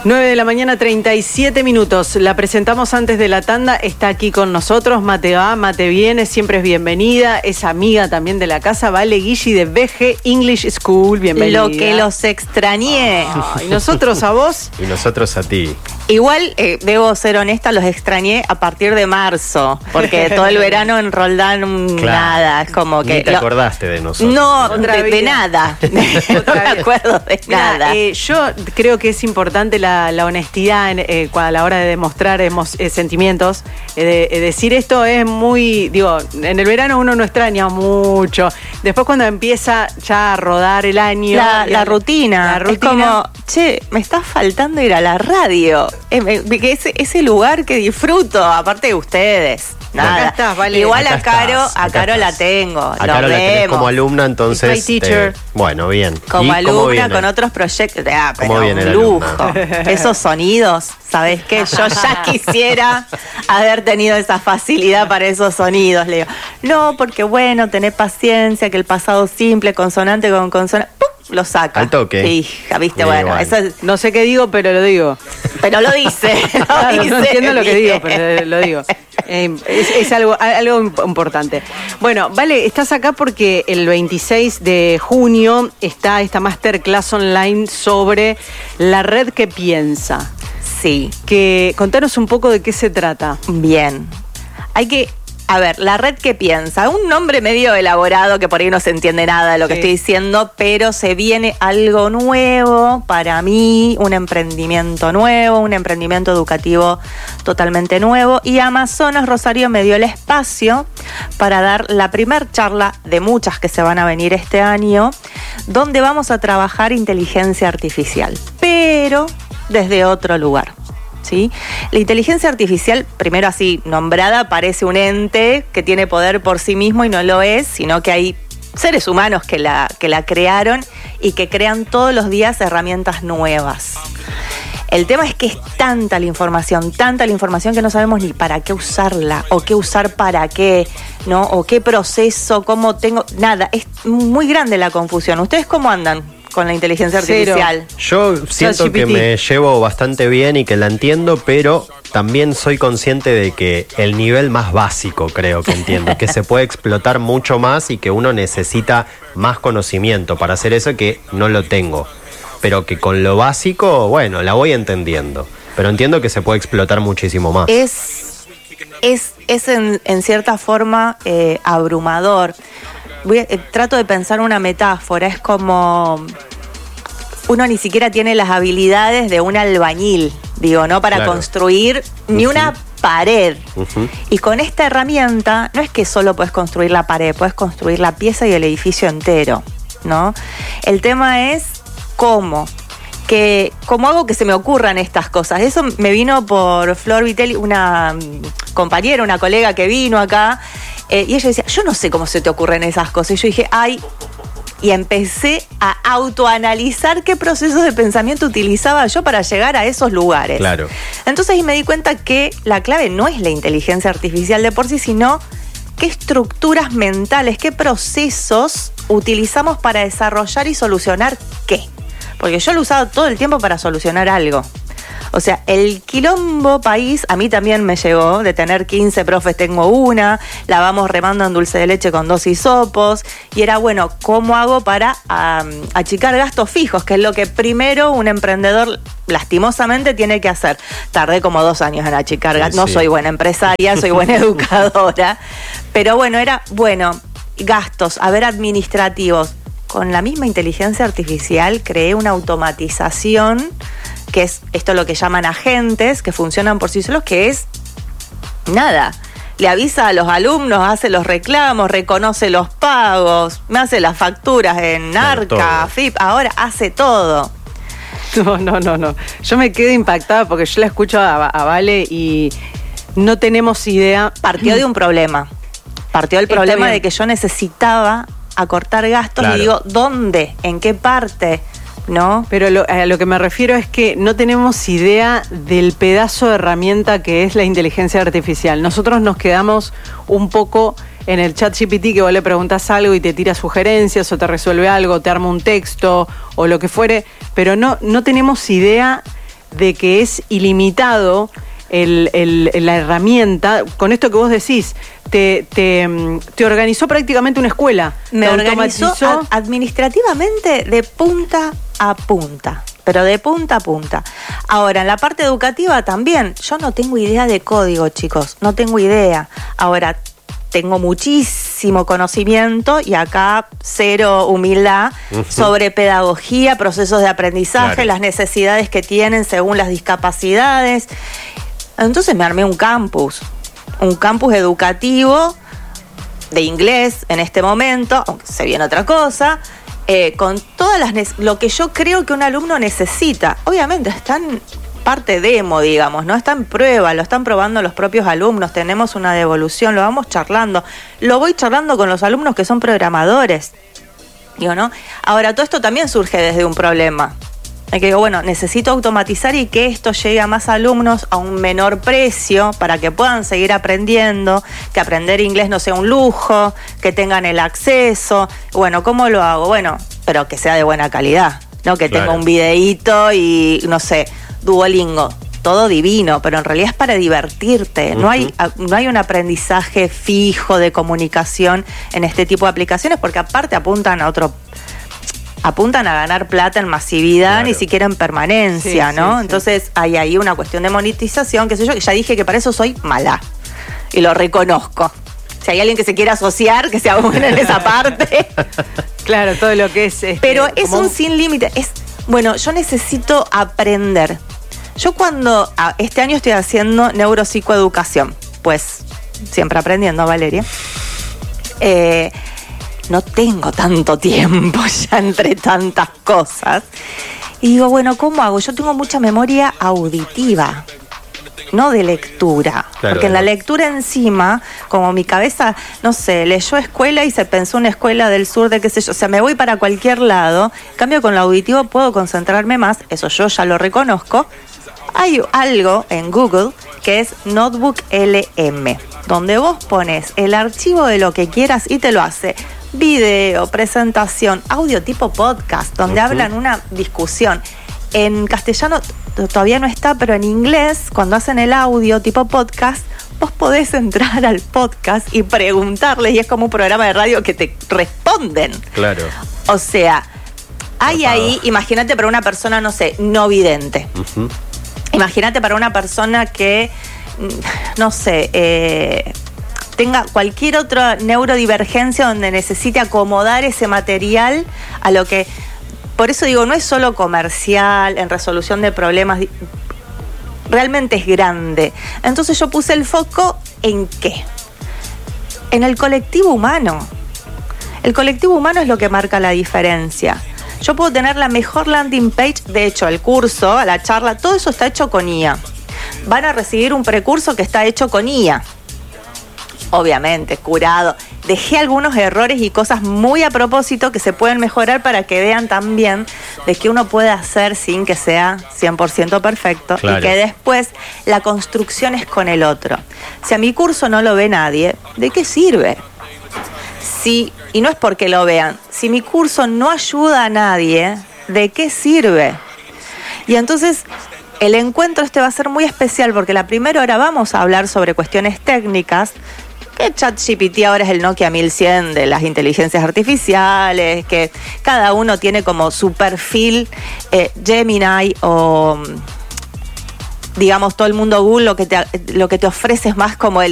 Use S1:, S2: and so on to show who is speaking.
S1: 9:37 a.m. La presentamos antes de la tanda. Está aquí con nosotros. Mate va, mate viene, siempre es bienvenida. Es amiga también de la casa. Vale Guilli de BG English School. Bienvenida.
S2: Lo que los extrañé.
S1: Y nosotros a vos.
S3: Y nosotros a ti.
S2: Igual, debo ser honesta, los extrañé a partir de marzo. Porque todo el verano en Roldán nada. Es como que.
S3: Ni te acordaste de nosotros.
S2: No, de nada. No me acuerdo de nada.
S1: Yo creo que es importante la honestidad a la hora de demostrar sentimientos. Decir esto es muy. Digo, en el verano uno no extraña mucho. Después, cuando empieza ya a rodar el año.
S2: La rutina. Es como, che, me está faltando ir a la radio. Ese lugar que disfruto, aparte de ustedes. Nada.
S1: Acá estás, Vale.
S2: Igual a Caro
S3: estás.
S2: la tengo.
S3: A Caro la tenés como alumna, entonces. Bueno, bien.
S2: Como alumna con otros proyectos.
S3: ¿Cómo viene
S2: un lujo. Esos sonidos, ¿sabés qué? Yo ya quisiera haber tenido esa facilidad para esos sonidos. Le digo, no, porque bueno, tenés paciencia, que el pasado simple, consonante con consonante. Lo saca.
S3: Al toque.
S2: Hija, viste, bueno. Eso es,
S1: no sé qué digo, pero lo digo.
S2: Pero lo dice.
S1: Claro, no entiendo lo que digo, pero lo digo. Es algo importante. Bueno, Vale, estás acá porque el 26 de junio está esta masterclass online sobre la red que piensa.
S2: Sí.
S1: Contanos un poco de qué se trata.
S2: Bien. A ver, la red que piensa, un nombre medio elaborado que por ahí no se entiende nada de lo que estoy diciendo, pero se viene algo nuevo para mí, un emprendimiento nuevo, un emprendimiento educativo totalmente nuevo, y Amazonas Rosario me dio el espacio para dar la primer charla de muchas que se van a venir este año, donde vamos a trabajar inteligencia artificial, pero desde otro lugar. ¿Sí? La inteligencia artificial, primero así nombrada, parece un ente que tiene poder por sí mismo y no lo es, sino que hay seres humanos que la crearon y que crean todos los días herramientas nuevas. El tema es que es tanta la información que no sabemos ni para qué usarla, o qué usar para qué, ¿no? O qué proceso, cómo tengo, nada, es muy grande la confusión. ¿Ustedes cómo andan con la inteligencia artificial?
S3: Yo siento que me llevo bastante bien y que la entiendo, pero también soy consciente de que el nivel más básico creo que entiendo, que se puede explotar mucho más y que uno necesita más conocimiento para hacer eso, que no lo tengo. Pero que con lo básico, bueno, la voy entendiendo. Pero entiendo que se puede explotar muchísimo más.
S2: Es en cierta forma abrumador. Trato de pensar una metáfora, es como uno ni siquiera tiene las habilidades de un albañil, digo, ¿no? Para construir ni una pared. Y con esta herramienta no es que solo puedes construir la pared, puedes construir la pieza y el edificio entero, ¿no? El tema es cómo hago que se me ocurran estas cosas. Eso me vino por Flor Vitelli, una compañera, una colega que vino acá, y ella decía, yo no sé cómo se te ocurren esas cosas. Y yo dije, y empecé a autoanalizar qué procesos de pensamiento utilizaba yo para llegar a esos lugares.
S3: Claro.
S2: Entonces ahí me di cuenta que la clave no es la inteligencia artificial de por sí, sino qué estructuras mentales, qué procesos utilizamos para desarrollar y solucionar qué. Porque yo lo he usado todo el tiempo para solucionar algo. O sea, el quilombo país a mí también me llegó. De tener 15 profes tengo una, la vamos remando en dulce de leche con 2 hisopos. Y era, bueno, ¿cómo hago para achicar gastos fijos? Que es lo que primero un emprendedor lastimosamente tiene que hacer. Tardé como 2 años en achicar gastos. No soy buena empresaria, soy buena educadora. Pero bueno, gastos, administrativos. Con la misma inteligencia artificial creé una automatización, que es esto lo que llaman agentes, que funcionan por sí solos, que es nada. Le avisa a los alumnos, hace los reclamos, reconoce los pagos, me hace las facturas en Arca, FIP, ahora hace todo.
S1: No. Yo me quedo impactada porque yo la escucho a Vale y no tenemos idea.
S2: Partió de un problema. Partió del problema de que yo necesitaba acortar gastos, y digo, ¿dónde? ¿En qué parte? ¿No?
S1: Pero a lo que me refiero es que no tenemos idea del pedazo de herramienta que es la inteligencia artificial. Nosotros nos quedamos un poco en el ChatGPT, que vos le preguntás algo y te tira sugerencias o te resuelve algo, te arma un texto o lo que fuere, pero no tenemos idea de que es ilimitado la herramienta, con esto que vos decís, te organizó prácticamente una escuela.
S2: Me organizó administrativamente de punta a punta, pero de punta a punta. Ahora, en la parte educativa también, yo no tengo idea de código, chicos, no tengo idea. Ahora, tengo muchísimo conocimiento y acá cero humildad sobre pedagogía, procesos de aprendizaje, las necesidades que tienen según las discapacidades. Entonces me armé un campus educativo de inglés en este momento, aunque se viene otra cosa, con todas lo que yo creo que un alumno necesita. Obviamente están parte demo, digamos, ¿no? Está en prueba, lo están probando los propios alumnos, tenemos una devolución, lo vamos charlando. Lo voy charlando con los alumnos que son programadores, digo, ¿no? Ahora, todo esto también surge desde un problema. Que digo, bueno, necesito automatizar y que esto llegue a más alumnos a un menor precio para que puedan seguir aprendiendo, que aprender inglés no sea un lujo, que tengan el acceso. Bueno, ¿cómo lo hago? Bueno, pero que sea de buena calidad, ¿no? Que tenga un videíto y, no sé, Duolingo, todo divino, pero en realidad es para divertirte. No hay un aprendizaje fijo de comunicación en este tipo de aplicaciones, porque aparte apuntan a ganar plata en masividad, ni siquiera en permanencia, ¿no? Entonces hay ahí una cuestión de monetización, qué sé yo, que ya dije que para eso soy mala y lo reconozco. Si hay alguien que se quiera asociar, que sea bueno en esa parte.
S1: Claro, todo lo que es...
S2: Pero es un sin límite. Bueno, yo necesito aprender. Yo este año estoy haciendo neuropsicoeducación, pues siempre aprendiendo, Valeria. No tengo tanto tiempo ya entre tantas cosas. Y digo, bueno, ¿cómo hago? Yo tengo mucha memoria auditiva, no de lectura. Claro, porque en la lectura encima, como mi cabeza, no sé, leyó escuela y se pensó una escuela del sur de qué sé yo. O sea, me voy para cualquier lado. En cambio, con lo auditivo puedo concentrarme más. Eso yo ya lo reconozco. Hay algo en Google que es Notebook LM, donde vos pones el archivo de lo que quieras y te lo hace. Video, presentación, audio tipo podcast, donde hablan una discusión. En castellano todavía no está, pero en inglés, cuando hacen el audio tipo podcast, vos podés entrar al podcast y preguntarles, y es como un programa de radio que te responden.
S3: Claro.
S2: O sea, hay ahí, imagínate para una persona, no sé, no vidente. Imagínate para una persona que, no sé, tenga cualquier otra neurodivergencia donde necesite acomodar ese material a lo que... Por eso digo, no es solo comercial, en resolución de problemas, realmente es grande. Entonces yo puse el foco en ¿qué? En el colectivo humano. El colectivo humano es lo que marca la diferencia. Yo puedo tener la mejor landing page, de hecho, el curso, la charla, todo eso está hecho con IA. Van a recibir un precurso que está hecho con IA. Obviamente, curado. Dejé algunos errores y cosas muy a propósito que se pueden mejorar para que vean también de qué uno puede hacer sin que sea 100% perfecto. Claro. Y que después la construcción es con el otro. Si a mi curso no lo ve nadie, ¿de qué sirve? Y no es porque lo vean, si mi curso no ayuda a nadie, ¿de qué sirve? Y entonces el encuentro va a ser muy especial porque la primera hora vamos a hablar sobre cuestiones técnicas, que ChatGPT ahora es el Nokia 1100 de las inteligencias artificiales, que cada uno tiene como su perfil, Gemini o... digamos, todo el mundo Google lo que te ofrece es más como el